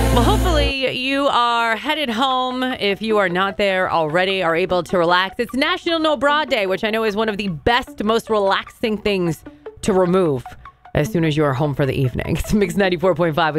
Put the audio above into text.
Well, hopefully you are headed home. If you are not there already, are able to relax. It's National No Bra Day, which I know is one of the best, most relaxing things to remove as soon as you are home for the evening. It's Mix 94.5 with